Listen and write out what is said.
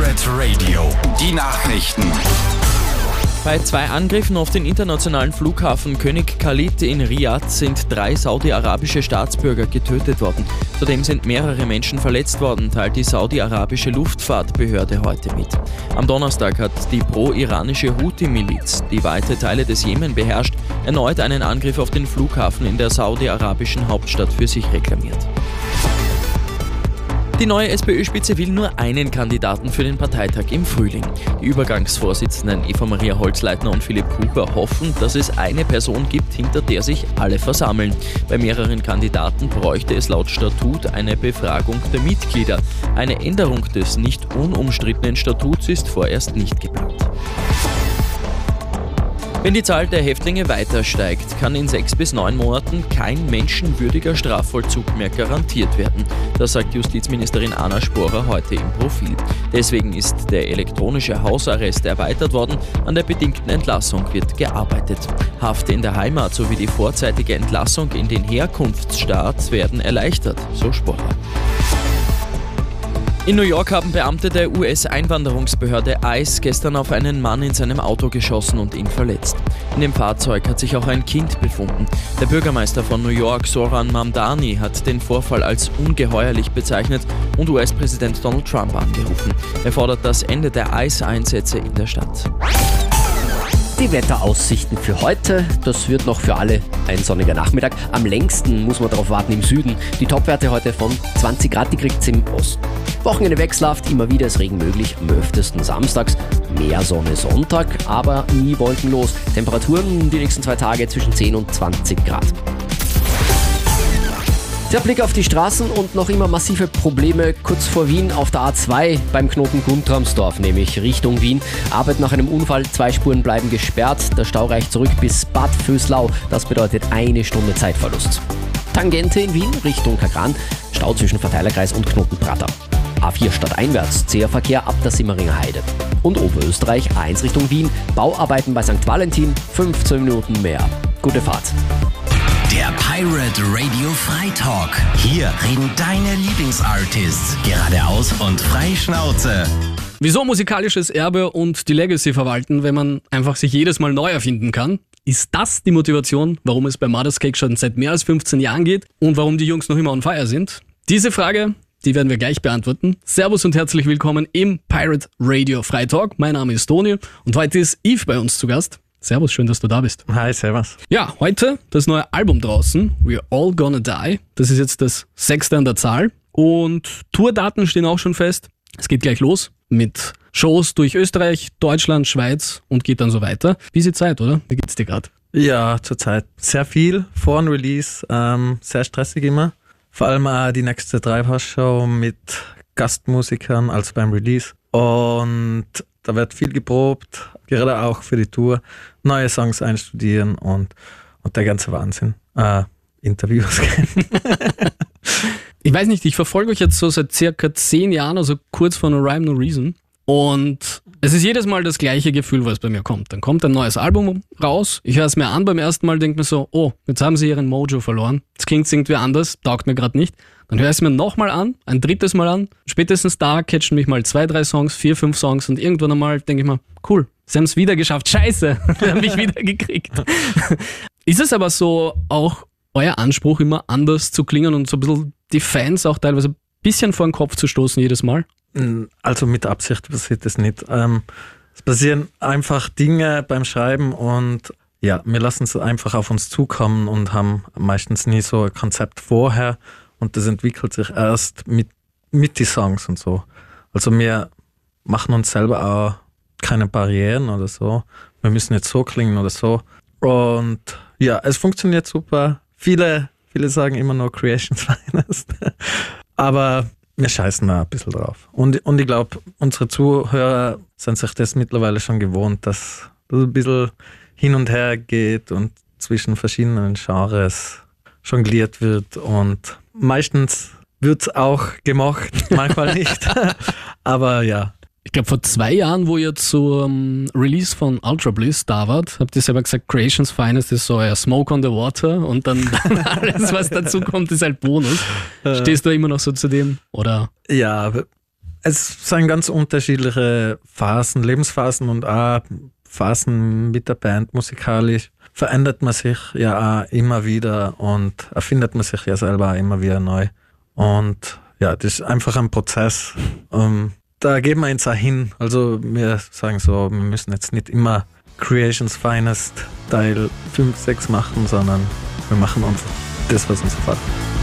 Pirate Radio, die Nachrichten. Bei 2 Angriffen auf den internationalen Flughafen König Khalid in Riyadh sind 3 saudi-arabische Staatsbürger getötet worden. Zudem sind mehrere Menschen verletzt worden, teilt die saudi-arabische Luftfahrtbehörde heute mit. Am Donnerstag hat die pro-iranische Houthi-Miliz, die weite Teile des Jemen beherrscht, erneut einen Angriff auf den Flughafen in der saudi-arabischen Hauptstadt für sich reklamiert. Die neue SPÖ-Spitze will nur einen Kandidaten für den Parteitag im Frühling. Die Übergangsvorsitzenden Eva Maria Holzleitner und Philipp Kucher hoffen, dass es eine Person gibt, hinter der sich alle versammeln. Bei mehreren Kandidaten bräuchte es laut Statut eine Befragung der Mitglieder. Eine Änderung des nicht unumstrittenen Statuts ist vorerst nicht geplant. Wenn die Zahl der Häftlinge weiter steigt, kann in 6 bis 9 Monaten kein menschenwürdiger Strafvollzug mehr garantiert werden. Das sagt Justizministerin Anna Sporer heute im Profil. Deswegen ist der elektronische Hausarrest erweitert worden, an der bedingten Entlassung wird gearbeitet. Haft in der Heimat sowie die vorzeitige Entlassung in den Herkunftsstaat werden erleichtert, so Sporer. In New York haben Beamte der US-Einwanderungsbehörde ICE gestern auf einen Mann in seinem Auto geschossen und ihn verletzt. In dem Fahrzeug hat sich auch ein Kind befunden. Der Bürgermeister von New York, Zoran Mamdani, hat den Vorfall als ungeheuerlich bezeichnet und US-Präsident Donald Trump angerufen. Er fordert das Ende der ICE-Einsätze in der Stadt. Die Wetteraussichten für heute, das wird noch für alle ein sonniger Nachmittag. Am längsten muss man darauf warten im Süden. Die Topwerte heute von 20 Grad, die kriegt's im Osten. Wochenende wechselhaft, immer wieder ist Regen möglich, am öftesten samstags. Mehr Sonne Sonntag, aber nie wolkenlos. Temperaturen die nächsten 2 Tage zwischen 10 und 20 Grad. Der Blick auf die Straßen und noch immer massive Probleme kurz vor Wien auf der A2 beim Knoten Guntramsdorf, nämlich Richtung Wien. Arbeit nach einem Unfall, 2 Spuren bleiben gesperrt. Der Stau reicht zurück bis Bad Vöslau. Das bedeutet 1 Stunde Zeitverlust. Tangente in Wien Richtung Kagran, Stau zwischen Verteilerkreis und Knoten Prater. A4 stadteinwärts, zäher Verkehr ab der Simmeringer Heide. Und Oberösterreich A1 Richtung Wien, Bauarbeiten bei St. Valentin, 15 Minuten mehr. Gute Fahrt. Der Pirate Radio Freitalk. Hier reden deine Lieblingsartists geradeaus und frei Schnauze. Wieso musikalisches Erbe und die Legacy verwalten, wenn man einfach sich jedes Mal neu erfinden kann? Ist das die Motivation, warum es bei Mother's Cake schon seit mehr als 15 Jahren geht und warum die Jungs noch immer on fire sind? Diese Frage, die werden wir gleich beantworten. Servus und herzlich willkommen im Pirate Radio Freitalk. Mein Name ist Toni und heute ist Yves bei uns zu Gast. Servus, schön, dass du da bist. Hi, servus. Ja, heute das neue Album draußen, We're All Gonna Die. Das ist jetzt das 6. an der Zahl. Und Tourdaten stehen auch schon fest. Es geht gleich los mit Shows durch Österreich, Deutschland, Schweiz und geht dann so weiter. Wie ist die Zeit, oder? Wie geht's dir gerade? Ja, zurzeit sehr viel vor dem Release, sehr stressig immer. Vor allem auch die nächste Treibhaus-Show mit Gastmusikern, also beim Release. Und da wird viel geprobt, gerade auch für die Tour, neue Songs einstudieren und der ganze Wahnsinn. Interviews. Ich weiß nicht, ich verfolge euch jetzt so seit circa 10 Jahren, also kurz vor No Rhyme, No Reason. Und es ist jedes Mal das gleiche Gefühl, was bei mir kommt. Dann kommt ein neues Album raus, ich höre es mir an beim ersten Mal, denke mir so, oh, jetzt haben sie ihren Mojo verloren. Das klingt irgendwie anders, taugt mir gerade nicht. Dann höre ich es mir nochmal an, ein drittes Mal an. Spätestens da catchen mich mal 2, 3 Songs, 4, 5 Songs und irgendwann einmal denke ich mir, cool, sie haben es wieder geschafft, scheiße, sie haben mich wieder gekriegt. Ist es aber so auch euer Anspruch, immer anders zu klingen und so ein bisschen die Fans auch teilweise ein bisschen vor den Kopf zu stoßen jedes Mal? Also mit Absicht passiert das nicht. Es passieren einfach Dinge beim Schreiben und ja, wir lassen es einfach auf uns zukommen und haben meistens nie so ein Konzept vorher und das entwickelt sich erst mit den Songs und so. Also wir machen uns selber auch keine Barrieren oder so. Wir müssen jetzt so klingen oder so. Und ja, es funktioniert super. Viele sagen immer noch Creations Finest. Aber wir scheißen da ein bisschen drauf. Und ich glaube, unsere Zuhörer sind sich das mittlerweile schon gewohnt, dass das ein bisschen hin und her geht und zwischen verschiedenen Genres jongliert wird. Und meistens wird es auch gemacht, manchmal nicht. Aber ja. Ich glaube, vor 2 Jahren, wo ihr zum Release von Ultra Bliss da wart, habt ihr selber gesagt, Creations Finest ist so euer Smoke on the Water und dann alles, was dazu kommt, ist halt Bonus. Stehst du immer noch so zu dem? Oder? Ja, Es sind ganz unterschiedliche Phasen, Lebensphasen und auch Phasen mit der Band musikalisch. Verändert man sich ja auch immer wieder und erfindet man sich ja selber auch immer wieder neu. Und ja, das ist einfach ein Prozess. Da gehen wir uns auch hin. Also wir sagen so, wir müssen jetzt nicht immer Creations Finest Teil 5, 6 machen, sondern wir machen einfach das, was uns gefällt.